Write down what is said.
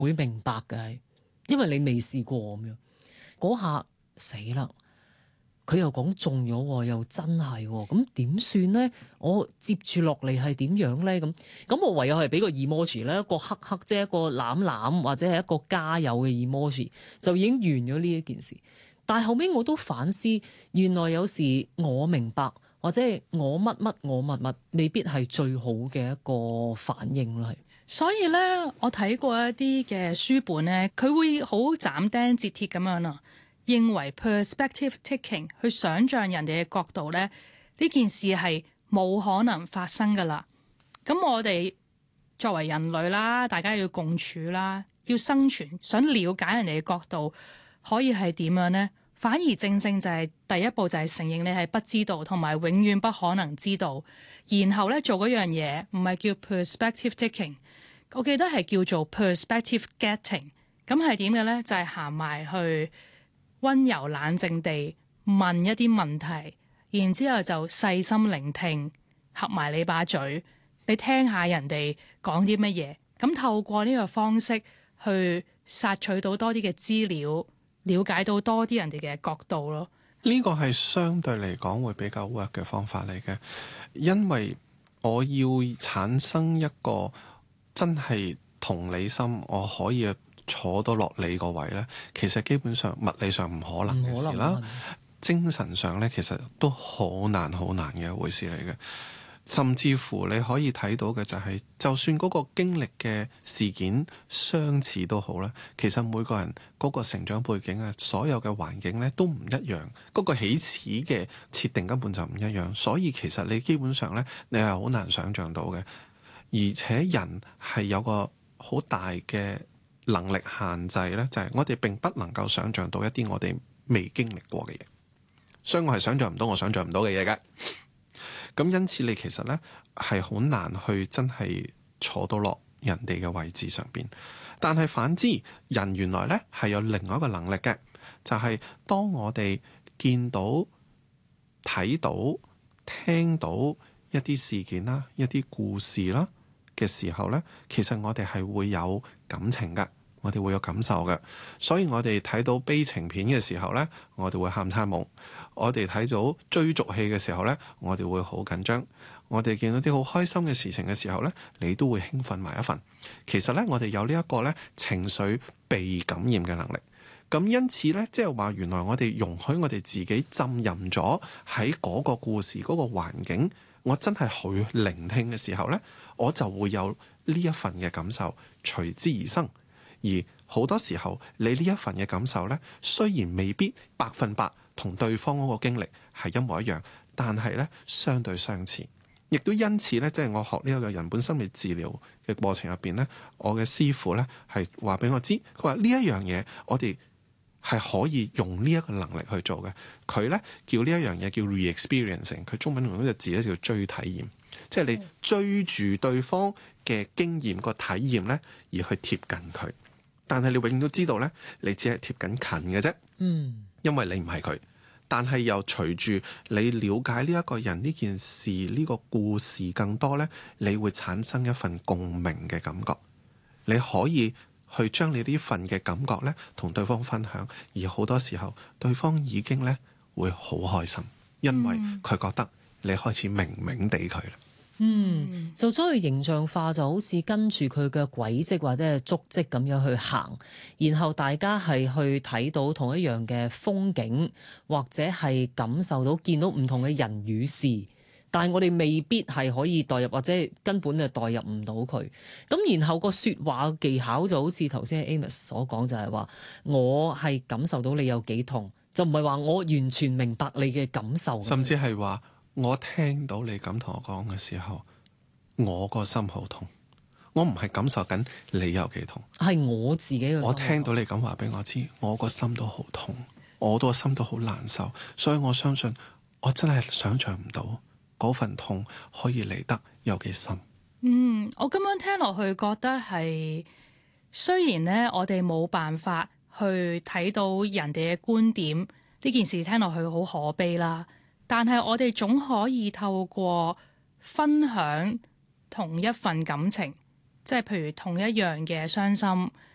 會明白嘅，因為你未試過咁樣，嗰下死啦！佢又講中咗喎，又真係喎，咁點算呢？我接住落嚟係點樣呢？咁我唯有係俾個 emoji 咧，一個黑黑即係一個攬攬或者係一個加油嘅 emoji，就已經完咗呢一件事。但係後尾我都反思，原來有時我明白或者係我乜乜我乜乜，未必係最好嘅一個反應咯。係。 所以咧，我睇過一啲嘅書本咧，佢會好斬釘截鐵咁樣啊，認為 perspective taking 去想像人哋嘅角度咧，呢件事係冇可能發生噶啦。咁我哋作為人類啦，大家要共處啦，要生存，想了解人哋嘅角度可以係點樣呢？反而正正就係第一步就係承認你係不知道，同埋永遠不可能知道。然後咧做嗰樣嘢唔係叫 perspective taking， 我記得係叫做 perspective getting。咁係點嘅咧？就係行埋去溫柔冷靜地問一啲問題，然之後就細心聆聽，合埋你把嘴，你聽下人哋講啲乜嘢。咁透過呢個方式去索取到多啲嘅資料，了解到多啲人哋嘅角度咯。 呢個係相對嚟講會比較 work 嘅方法嚟嘅，因為我要產生一個真係同理心，我可以坐到落你個位呢，其實基本上物理上唔可能嘅事啦，精神上呢，其實都好難嘅一回事嚟嘅。甚至乎你可以睇到嘅就係，就算嗰個經歷嘅事件相似都好啦，其實每個人嗰個成長背景啊，所有嘅環境呢都唔一樣，嗰個起始嘅設定根本就唔一樣，所以其實你基本上呢，你係好難想像到嘅。而且人係有個好大嘅能力限制呢，就係我哋並不能夠想像到一啲我哋未經歷過嘅嘢，所以我係想像唔到我想像唔到嘅嘢嘅。咁因此你其實呢係好難去真係坐到落人哋嘅位置上邊，但係反之，人原來呢係有另外一個能力嘅，就係當我哋見到、睇到、聽到一啲事件啦、一啲故事啦嘅時候呢，其實我哋係會有感情㗎。我哋會有感受嘅，所以我哋睇到悲情片嘅時候呢，我哋會喊餐夢；我哋睇到追逐戲嘅時候呢，我哋會好緊張；我哋見到啲好開心嘅事情嘅時候呢，你都會興奮埋一份。其實呢，我哋有呢一個呢情緒被感染嘅能力。咁因此呢，即係話原來我哋容許我哋自己浸淫咗喺嗰個故事、嗰個環境，我真係去聆聽嘅時候呢，我就會有呢一份嘅感受隨之而生。而好多時候，你呢一份嘅感受呢，雖然未必100%同對方嗰個經歷係一模一樣，但係呢相對相似。亦都因此呢，即係我學呢一個人本心理治療嘅過程入邊呢，我嘅師傅呢係話俾我知，佢話呢一樣嘢我哋係可以用呢一個能力去做嘅。佢呢叫呢一樣嘢叫 re-experiencing， 佢中文用嗰個字呢叫追體驗，即係你追住對方嘅經驗個體驗呢而去貼近佢。但係你永遠都知道呢，你只係貼緊近嘅啫，因為你唔係佢。但係又隨住你了解呢一個人、呢件事、呢個故事更多呢，你會產生一份共鳴嘅感覺。你可以去將你呢份嘅感覺呢同對方分享，而好多時候對方已經呢會好開心，因為佢覺得你開始明明地佢啦。 就將佢形象化，就好似跟住佢嘅軌跡或者係足跡咁樣去行，然後大家係去睇到同一樣嘅風景，或者係感受到見到唔同嘅人與事，但係我哋未必係可以代入，或者根本就代入唔到佢。咁然後個說話技巧就好似頭先 Amos 所講，就係話我係感受到你有幾痛，就唔係話我完全明白你嘅感受， 甚至係話我聽到你咁同我講嘅時候，我個心好痛。我唔係感受緊你有幾痛， 係我自己嘅心。 我聽到你咁話俾我知，我個心都好痛，我個心都好難受。所以我相信我真係想象唔到嗰份痛可以嚟得有幾深。 我咁樣聽落去覺得係，雖然呢，我哋冇辦法去睇到人哋嘅觀點，呢件事聽落去好可悲啦。但係我哋總可以透過分享同一份感情，即係譬如同一樣嘅傷心，